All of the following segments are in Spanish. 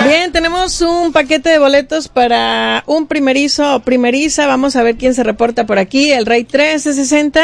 Bien, tenemos un paquete de boletos para un primerizo o primeriza. Vamos a ver quién se reporta por aquí. El Rey 1360.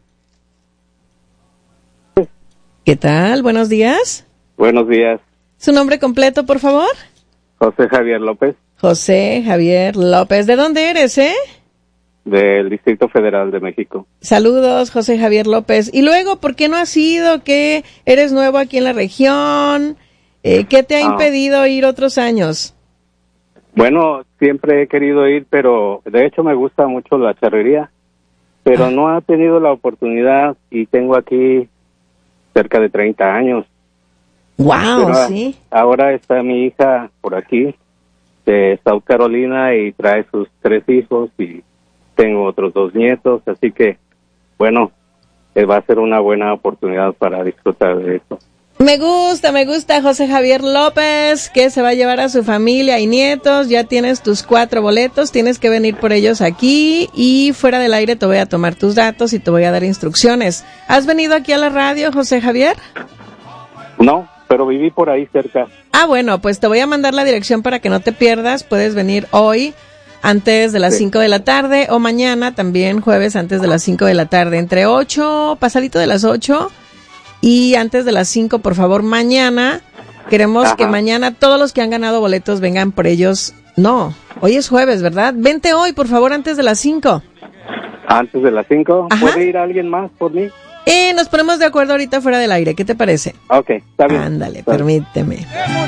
¿Qué tal? Buenos días. Buenos días. ¿Su nombre completo, por favor? José Javier López. José Javier López. ¿De dónde eres, Del Distrito Federal de México. Saludos, José Javier López. Y luego, ¿por qué no has ido? ¿Qué eres nuevo aquí en la región? ¿Qué te ha impedido ir otros años? Bueno, siempre he querido ir, pero de hecho me gusta mucho la charrería, pero no he tenido la oportunidad y tengo aquí cerca de 30 años. ¡Wow! Pero Sí. Ahora está mi hija por aquí, de South Carolina, y trae sus 3 hijos y tengo otros 2 nietos, así que, bueno, va a ser una buena oportunidad para disfrutar de eso. Me gusta, José Javier López, que se va a llevar a su familia y nietos. Ya tienes tus 4 boletos, tienes que venir por ellos aquí y fuera del aire te voy a tomar tus datos y te voy a dar instrucciones. ¿Has venido aquí a la radio, José Javier? No, pero viví por ahí cerca. Bueno, pues te voy a mandar la dirección para que no te pierdas. Puedes venir hoy antes de las 5 de la tarde o mañana también jueves antes de las 5 de la tarde, entre 8, pasadito de las 8 y antes de las 5, por favor, mañana. Queremos que mañana todos los que han ganado boletos vengan por ellos. No, hoy es jueves, ¿verdad? Vente hoy, por favor, antes de las 5. ¿Antes de las 5? ¿Puede ir alguien más por mí? Nos ponemos de acuerdo ahorita fuera del aire, ¿qué te parece? Ok, está bien. Ándale, permíteme.